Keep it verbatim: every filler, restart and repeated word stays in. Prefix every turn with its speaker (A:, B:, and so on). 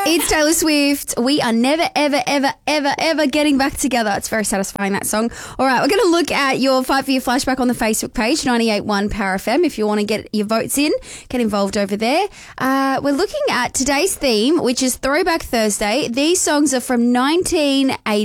A: It's Taylor Swift. We are never, ever, ever, ever, ever getting back together. It's very satisfying, that song. All right, we're going to look at your five-year flashback on the Facebook page, ninety-eight point one Power F M. If you want to get your votes in, get involved over there. Uh, we're looking at today's theme, which is Throwback Thursday. These songs are from nineteen eighty.